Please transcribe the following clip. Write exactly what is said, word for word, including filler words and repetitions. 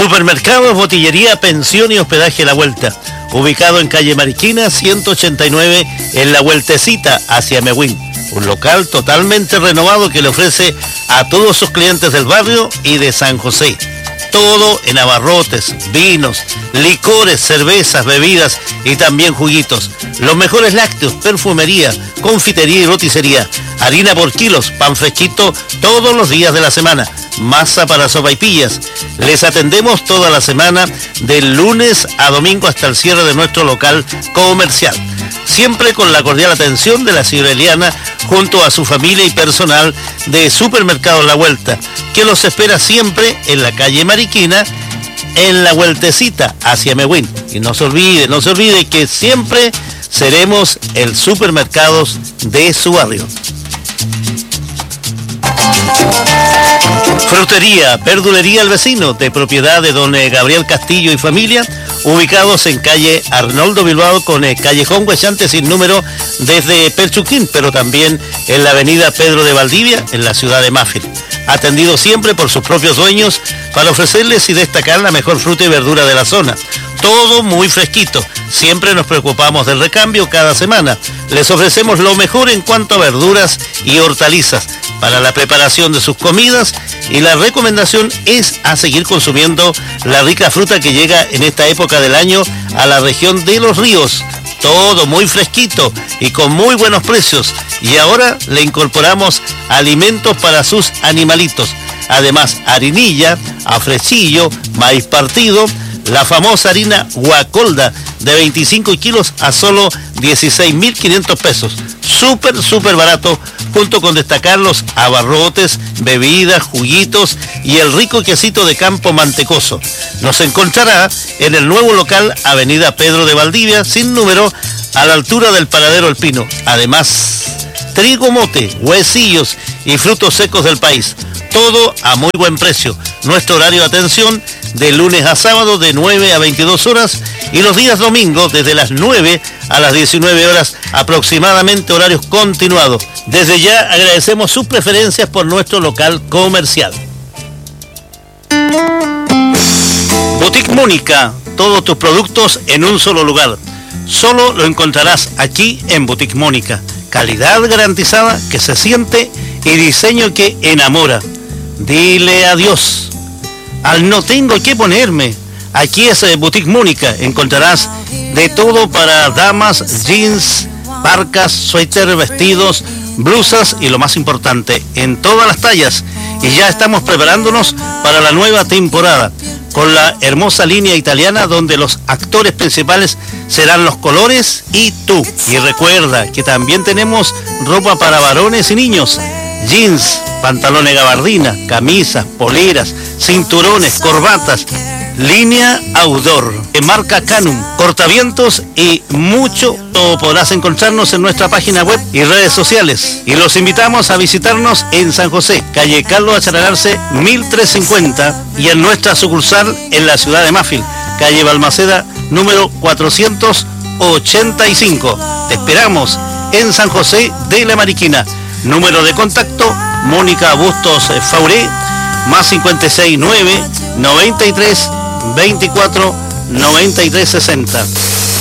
Supermercados, Botillería, Pensión y Hospedaje La Vuelta, ubicado en calle Mariquina ciento ochenta y nueve en La Vueltecita hacia Mewin. Un local totalmente renovado que le ofrece a todos sus clientes del barrio y de San José. Todo en abarrotes, vinos, licores, cervezas, bebidas y también juguitos. Los mejores lácteos, perfumería, confitería y roticería. Harina por kilos, pan fresquito todos los días de la semana. Masa para sopaipillas. Les atendemos toda la semana, del lunes a domingo hasta el cierre de nuestro local comercial. Siempre con la cordial atención de la señora Eliana, junto a su familia y personal de Supermercados La Vuelta, que los espera siempre en la calle Mariquina, en La Vueltecita hacia Mewin. Y no se olvide, no se olvide que siempre seremos el supermercados de su barrio. Frutería, verdulería El Vecino, de propiedad de don Gabriel Castillo y familia, ubicados en calle Arnoldo Bilbao con el callejón Huechante sin número desde Pelchuquín, pero también en la avenida Pedro de Valdivia, en la ciudad de Mafil. Atendido siempre por sus propios dueños para ofrecerles y destacar la mejor fruta y verdura de la zona. Todo muy fresquito. Siempre nos preocupamos del recambio cada semana. Les ofrecemos lo mejor en cuanto a verduras y hortalizas para la preparación de sus comidas, y la recomendación es a seguir consumiendo la rica fruta que llega en esta época del año a la región de Los Ríos. Todo muy fresquito y con muy buenos precios. Y ahora le incorporamos alimentos para sus animalitos. Además, harinilla, afrecillo, maíz partido, la famosa harina Guacolda de veinticinco kilos a solo dieciséis mil quinientos pesos. Súper, súper barato, junto con destacar los abarrotes, bebidas, juguitos y el rico quesito de campo mantecoso. Nos encontrará en el nuevo local Avenida Pedro de Valdivia, sin número, a la altura del Paradero El Pino. Además, trigo mote, huesillos y frutos secos del país. Todo a muy buen precio. Nuestro horario de atención de lunes a sábado de nueve a veintidós horas y los días domingos desde las nueve a las diecinueve horas aproximadamente, horarios continuados. Desde ya agradecemos sus preferencias por nuestro local comercial. Boutique Mónica, todos tus productos en un solo lugar. Solo lo encontrarás aquí en Boutique Mónica. Calidad garantizada que se siente y diseño que enamora. Dile adiós al no tengo que ponerme. Aquí es Boutique Mónica. Encontrarás de todo para damas, jeans, parcas, suéter, vestidos, blusas y lo más importante, en todas las tallas. Y ya estamos preparándonos para la nueva temporada con la hermosa línea italiana donde los actores principales serán Los Colores y tú. Y recuerda que también tenemos ropa para varones y niños. Jeans, pantalones gabardina, camisas, poleras, cinturones, corbatas, línea outdoor, de marca Canum, cortavientos y mucho. Todo podrás encontrarnos en nuestra página web y redes sociales. Y los invitamos a visitarnos en San José, calle Carlos Acharagarce mil trescientos cincuenta, y en nuestra sucursal en la ciudad de Mafil, calle Balmaceda número cuatrocientos ochenta y cinco. Te esperamos en San José de la Mariquina. Número de contacto, Mónica Bustos Fauré, más cincuenta y seis nueve, noventa y tres, veinticuatro, noventa y tres sesenta.